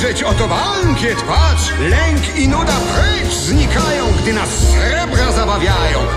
spojrzeć, oto bankiet, patrz! Lęk i nuda precz znikają, gdy nas srebra zabawiają.